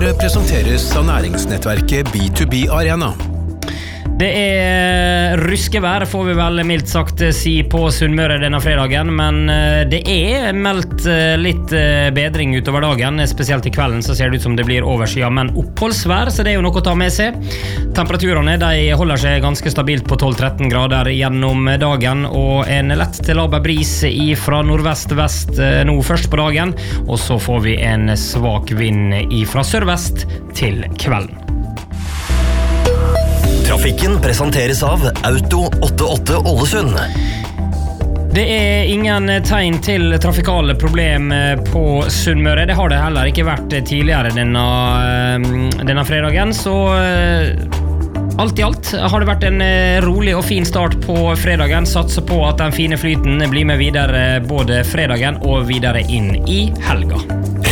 Nyhetsmøret presenteres av næringsnettverket B2B Arena. Det ruskevær, får vi vel mildt sagt si på Sunnmøre denne fredagen, men det meldt litt bedring utover dagen, spesielt i kvelden så ser det ut som det blir overskyet, men oppholdsvær, så det jo noe å ta med seg. Temperaturene de holder seg ganske stabilt på 12-13 grader gjennom dagen, og en lett til laber bris fra nordvest-vest nå først på dagen, og så får vi en svak vind fra sørvest til kvelden. Trafikken presenteres av Auto 88 Ålesund. Det ingen tegn til trafikale problem på Sunnmøre. Det har det heller ikke vært tidligere denne fredagen, så alt i alt har det vært en rolig og fin start på fredagen. Satser på at den fine flyten blir med videre både fredagen og videre inn i helga.